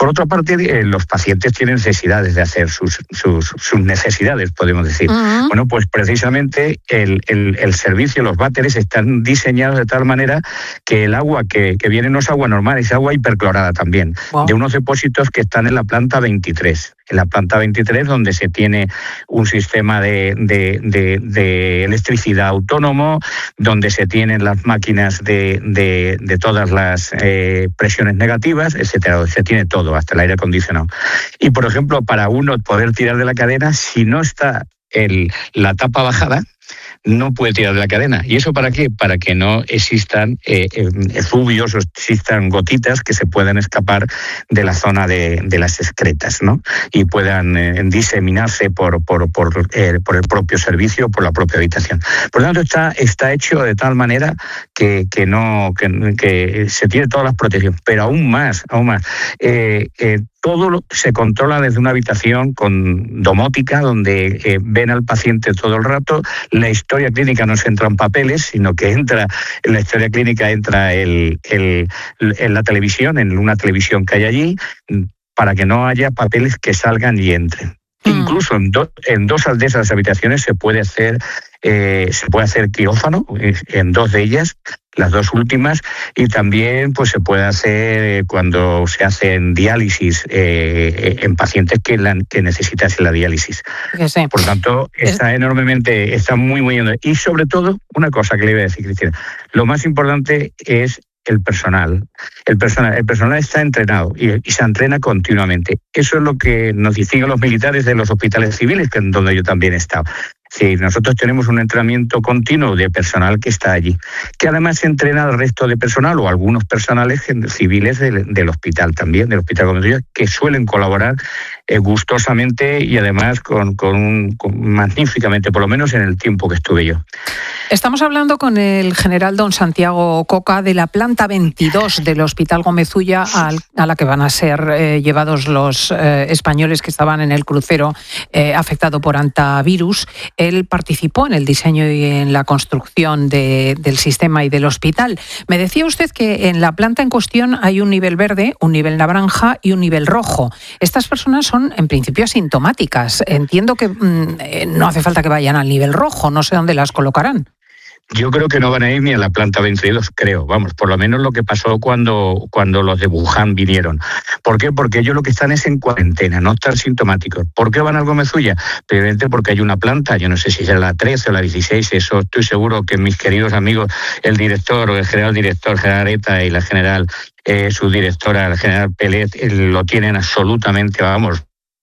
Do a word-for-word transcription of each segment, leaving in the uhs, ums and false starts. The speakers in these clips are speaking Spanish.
Por otra parte, eh, los pacientes tienen necesidades de hacer sus, sus, sus necesidades, podemos decir. Uh-huh. Bueno, pues precisamente el, el, el servicio, los váteres están diseñados de tal manera que el agua que, que viene no es agua normal, es agua hiperclorada también, wow. de unos depósitos que están en la planta veintitrés. En la planta veintitrés, donde se tiene un sistema de, de, de, de electricidad autónomo, donde se tienen las máquinas de, de, de todas las eh, presiones negativas, etcétera. Se tiene todo, hasta el aire acondicionado. Y, por ejemplo, para uno poder tirar de la cadena, si no está el, la tapa bajada, no puede tirar de la cadena. ¿Y eso para qué? Para que no existan eh, efluvios o existan gotitas que se puedan escapar de la zona de, de las excretas, ¿no? Y puedan eh, diseminarse por, por, por, eh, por el propio servicio, por la propia habitación. Por lo tanto, está, está hecho de tal manera que, que, no, que, que se tiene todas las protecciones. Pero aún más, aún más. Eh, eh, Todo lo, se controla desde una habitación con domótica, donde eh, ven al paciente todo el rato. La historia clínica no se entra en papeles, sino que entra en la historia clínica entra el, el, en la televisión, en una televisión que hay allí, para que no haya papeles que salgan y entren. Mm. Incluso en, do, en dos de esas habitaciones se puede hacer eh, se puede hacer quirófano, en dos de ellas, las dos últimas, y también pues se puede hacer cuando se hacen diálisis eh, en pacientes que, la, que necesitan la diálisis. Sí. Por tanto, está es... enormemente, está muy, muy... Y sobre todo, una cosa que le iba a decir, Cristina, lo más importante es el personal. El personal, el personal está entrenado y, y se entrena continuamente. Eso es lo que nos distingue a los militares de los hospitales civiles, que donde yo también he estado. Sí, nosotros tenemos un entrenamiento continuo de personal que está allí, que además entrena al resto de personal o algunos personales civiles del, del hospital también, del hospital comunitario, que suelen colaborar eh, gustosamente y además con, con, un, con magníficamente, por lo menos en el tiempo que estuve yo. Estamos hablando con el general don Santiago Coca de la planta veintidós del Hospital Gómez Ulla, al, a la que van a ser eh, llevados los eh, españoles que estaban en el crucero eh, afectado por hantavirus. Él participó en el diseño y en la construcción de, del sistema y del hospital. Me decía usted que en la planta en cuestión hay un nivel verde, un nivel naranja y un nivel rojo. Estas personas son, en principio, asintomáticas. Entiendo que mmm, no hace falta que vayan al nivel rojo, no sé dónde las colocarán. Yo creo que no van a ir ni a la planta veintidós, creo. Vamos, por lo menos lo que pasó cuando, cuando los de Wuhan vinieron. ¿Por qué? Porque ellos lo que están es en cuarentena, no están sintomáticos. ¿Por qué van al Gómez Ulla? Evidentemente porque hay una planta, yo no sé si es la trece o la dieciséis, eso estoy seguro que mis queridos amigos, el director o el general director, general Areta y la general eh, subdirectora, el general Pelet, eh, lo tienen absolutamente, vamos,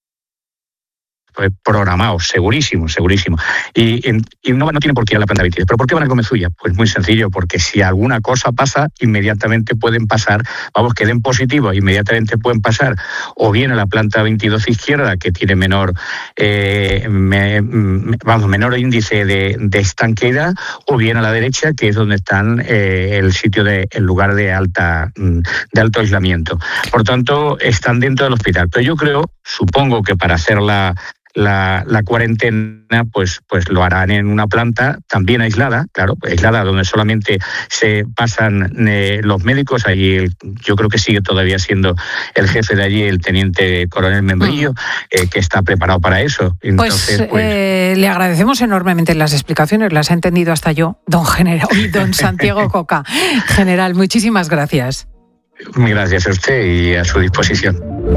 programado, segurísimo, segurísimo. Y, y no, no tienen por qué ir a la planta veintidós. ¿Pero por qué van a Gómez Ulla? Pues muy sencillo, porque si alguna cosa pasa, inmediatamente pueden pasar, vamos, que den positivo, inmediatamente pueden pasar o bien a la planta veintidós izquierda, que tiene menor, eh, me, vamos, menor índice de, de estanqueidad, o bien a la derecha, que es donde están eh, el sitio de, el lugar de alta, de alto aislamiento. Por tanto, están dentro del hospital. Pero yo creo, supongo que para hacer la La, la cuarentena, pues, pues lo harán en una planta también aislada, claro, aislada, donde solamente se pasan eh, los médicos. Allí el, yo creo que sigue todavía siendo el jefe de allí, el teniente coronel Membrillo, eh, que está preparado para eso. Entonces, pues, pues eh, le agradecemos enormemente las explicaciones, las he entendido hasta yo, don general, don Santiago Coca. General, muchísimas gracias. Muy gracias a usted y a su disposición.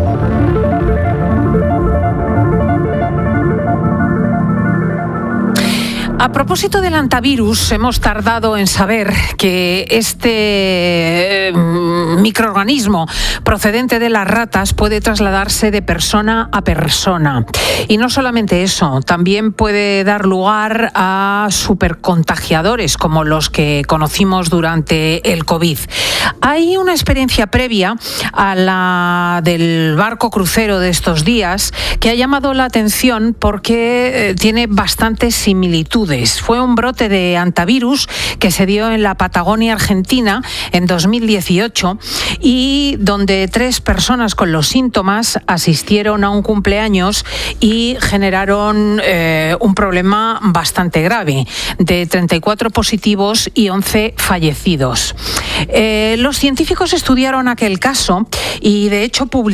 A propósito del hantavirus, hemos tardado en saber que este eh, microorganismo procedente de las ratas puede trasladarse de persona a persona. Y no solamente eso, también puede dar lugar a supercontagiadores como los que conocimos durante el COVID. Hay una experiencia previa a la del barco crucero de estos días que ha llamado la atención porque eh, tiene bastantes similitudes. Fue un brote de hantavirus que se dio en la Patagonia Argentina en dos mil dieciocho y donde tres personas con los síntomas asistieron a un cumpleaños y generaron eh, un problema bastante grave, de treinta y cuatro positivos y once fallecidos. Eh, los científicos estudiaron aquel caso y de hecho publicaron